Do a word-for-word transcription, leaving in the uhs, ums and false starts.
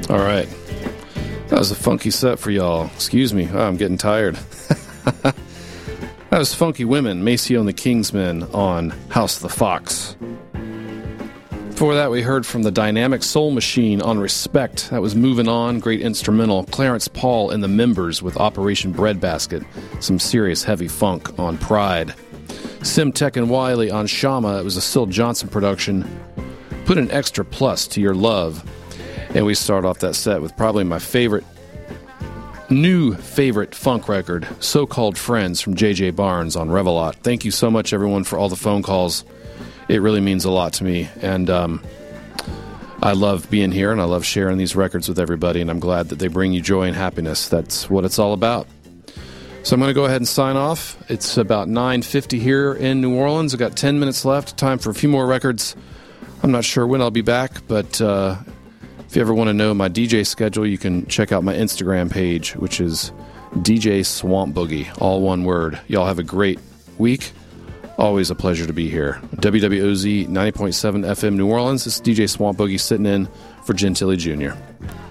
All right. That was a funky set for y'all. Excuse me. Oh, I'm getting tired. That was Funky Women, Maceo and the Kingsmen on House of the Fox. Before that, we heard from the Dynamic Soul Machine on Respect. That was Moving On, great instrumental. Clarence Paul and the Members with Operation Breadbasket. Some serious heavy funk on Pride. Simtek and Wiley on Shama. It was a Syl Johnson production. Put an extra plus to your love. And we start off that set with probably my favorite, new favorite funk record, So-Called Friends from J J Barnes on Revelot. Thank you so much, everyone, for all the phone calls. It really means a lot to me. And um, I love being here, and I love sharing these records with everybody, and I'm glad that they bring you joy and happiness. That's what it's all about. So I'm going to go ahead and sign off. It's about nine fifty here in New Orleans. I've got ten minutes left, time for a few more records. I'm not sure when I'll be back, but uh, if you ever want to know my D J schedule, you can check out my Instagram page, which is D J Swamp Boogie, all one word. Y'all have a great week. Always a pleasure to be here. W W O Z ninety point seven F M New Orleans. This is D J Swamp Boogie sitting in for Gentili Junior